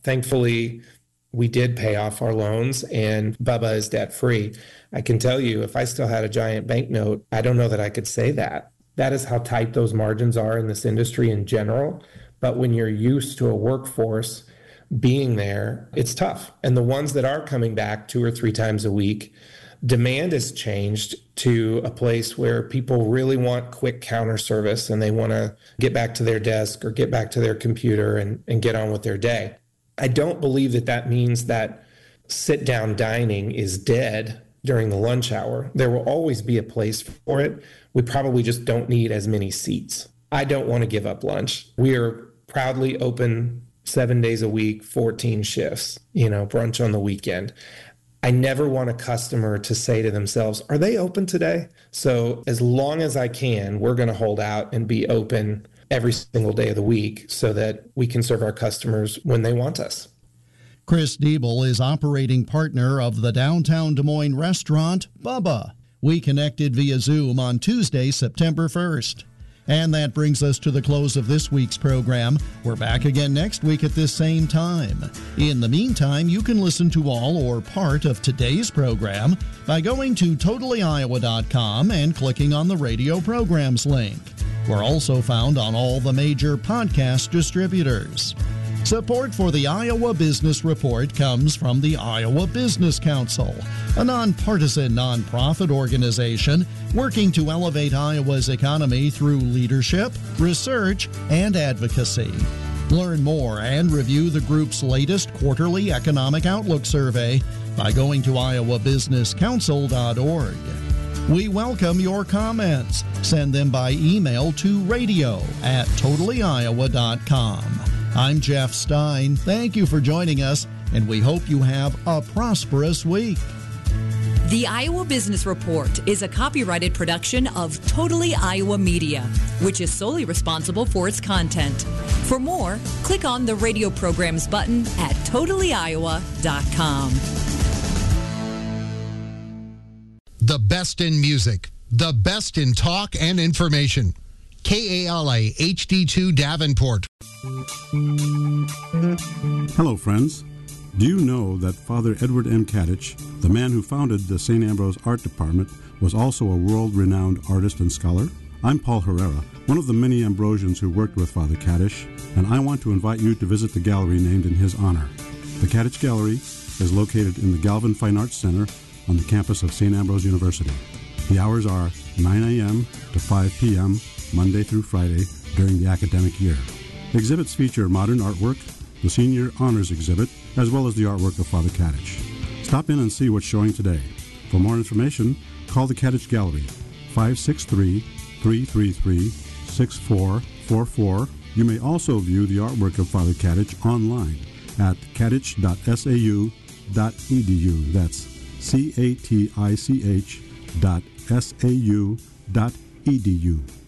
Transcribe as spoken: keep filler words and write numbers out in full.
Thankfully, we did pay off our loans and Bubba is debt free. I can tell you, if I still had a giant banknote, I don't know that I could say that. That is how tight those margins are in this industry in general. But when you're used to a workforce being there, it's tough. And the ones that are coming back two or three times a week, demand has changed to a place where people really want quick counter service and they want to get back to their desk or get back to their computer and, and get on with their day. I don't believe that that means that sit-down dining is dead during the lunch hour. There will always be a place for it. We probably just don't need as many seats. I don't want to give up lunch. We are proudly open seven days a week, fourteen shifts, you know, brunch on the weekend. I never want a customer to say to themselves, are they open today? So as long as I can, we're going to hold out and be open every single day of the week so that we can serve our customers when they want us. Chris Diebel is operating partner of the downtown Des Moines restaurant, Bubba. We connected via Zoom on Tuesday, September first. And that brings us to the close of this week's program. We're back again next week at this same time. In the meantime, you can listen to all or part of today's program by going to totally iowa dot com and clicking on the radio programs link. We're also found on all the major podcast distributors. Support for the Iowa Business Report comes from the Iowa Business Council, a nonpartisan nonprofit organization working to elevate Iowa's economy through leadership, research, and advocacy. Learn more and review the group's latest quarterly economic outlook survey by going to iowa business council dot org. We welcome your comments. Send them by email to radio at totally iowa dot com. I'm Jeff Stein. Thank you for joining us, and we hope you have a prosperous week. The Iowa Business Report is a copyrighted production of Totally Iowa Media, which is solely responsible for its content. For more, click on the radio programs button at totally iowa dot com. The best in music, the best in talk and information. K A L A H D two Davenport. Hello, friends. Do you know that Father Edward M. Kadich, the man who founded the Saint Ambrose Art Department, was also a world-renowned artist and scholar? I'm Paul Herrera, one of the many Ambrosians who worked with Father Kadich, and I want to invite you to visit the gallery named in his honor. The Kadich Gallery is located in the Galvin Fine Arts Center on the campus of Saint Ambrose University. The hours are nine a.m. to five p.m., Monday through Friday, during the academic year. Exhibits feature modern artwork, the Senior Honors Exhibit, as well as the artwork of Father Kadich. Stop in and see what's showing today. For more information, call the Kadich Gallery, five six three, three three three, six four four four. You may also view the artwork of Father Kadich online at kadich dot s a u dot e d u. That's C A T I C H dot S A U dot E D U.